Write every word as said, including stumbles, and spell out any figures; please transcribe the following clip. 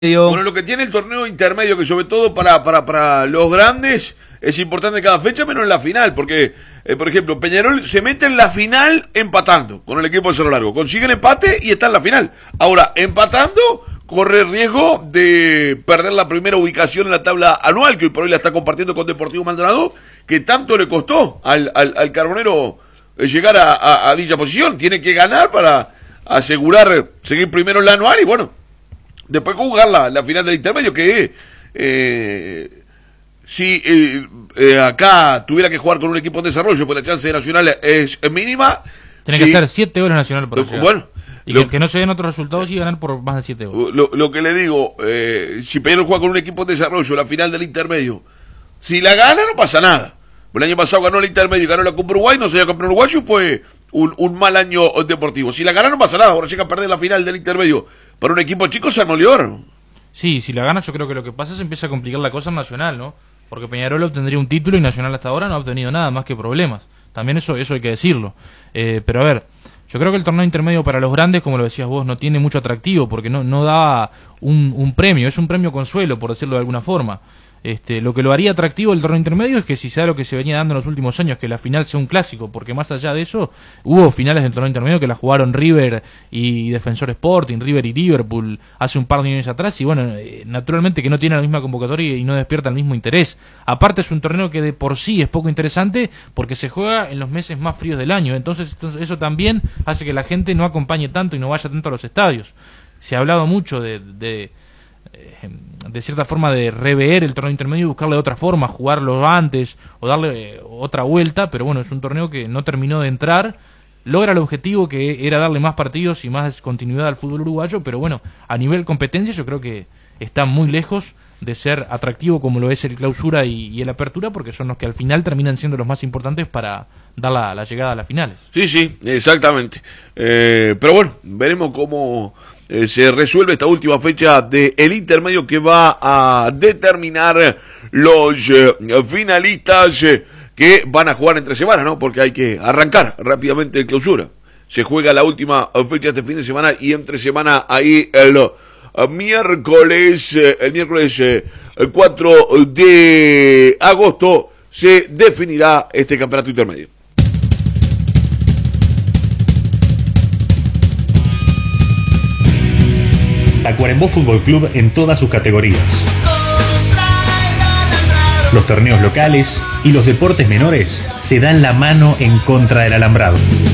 Bueno, lo que tiene el torneo intermedio, que sobre todo para, para, para los grandes es importante cada fecha, menos en la final, porque, eh, por ejemplo, Peñarol se mete en la final empatando con el equipo de Cerro Largo, consigue el empate y está en la final. Ahora, empatando, corre riesgo de perder la primera ubicación en la tabla anual, que hoy por hoy la está compartiendo con Deportivo Maldonado, que tanto le costó al, al, al Carbonero llegar a, a, a dicha posición. Tiene que ganar para asegurar seguir primero en la anual y bueno, después jugar la, la final del intermedio, que eh, si eh, eh, acá tuviera que jugar con un equipo en desarrollo, pues la chance de Nacional es, es mínima. Tiene sí. que ser siete goles Nacional por lo, Bueno, y lo, que, que no se den otros resultados y ganar por más de siete goles. Lo, lo que le digo, eh, si Peñarol juega con un equipo en desarrollo, la final del intermedio, si la gana no pasa nada. El año pasado ganó el intermedio y ganó la Copa Uruguay, no se dio campeón uruguayo, fue un, un mal año deportivo. Si la gana no pasa nada, ahora llega a perder la final del intermedio para un equipo chico, se armolió. Sí, si la gana yo creo que lo que pasa es que empieza a complicar la cosa en Nacional, ¿no? Porque Peñarol obtendría un título y Nacional hasta ahora no ha obtenido nada más que problemas. También eso eso hay que decirlo. Eh, pero a ver, yo creo que el torneo intermedio para los grandes, como lo decías vos, no tiene mucho atractivo porque no, no da un, un premio, es un premio consuelo, por decirlo de alguna forma. Este, lo que lo haría atractivo el torneo intermedio es que si sea lo que se venía dando en los últimos años, que la final sea un clásico, porque más allá de eso, hubo finales del torneo intermedio que la jugaron River y Defensor Sporting, River y Liverpool hace un par de años atrás, y bueno, eh, naturalmente que no tiene la misma convocatoria y no despierta el mismo interés. Aparte es un torneo que de por sí es poco interesante porque se juega en los meses más fríos del año, entonces, entonces eso también hace que la gente no acompañe tanto y no vaya tanto a los estadios. Se ha hablado mucho de... de de cierta forma de rever el torneo intermedio y buscarle otra forma, jugarlo antes o darle eh, otra vuelta, pero bueno, es un torneo que no terminó de entrar, logra el objetivo que era darle más partidos y más continuidad al fútbol uruguayo, pero bueno, a nivel competencia yo creo que está muy lejos de ser atractivo como lo es el clausura y, y el apertura, porque son los que al final terminan siendo los más importantes para dar la, la llegada a las finales. Sí, sí, exactamente. Eh, pero bueno, veremos cómo eh, se resuelve esta última fecha del intermedio que va a determinar los eh, finalistas eh, que van a jugar entre semanas, ¿no? Porque hay que arrancar rápidamente el clausura. Se juega la última fecha este fin de semana y entre semana ahí el uh, miércoles, eh, el miércoles eh, el cuatro de agosto se definirá este campeonato intermedio. Tacuarembó Fútbol Club en todas sus categorías. Los torneos locales y los deportes menores se dan la mano en contra del alambrado.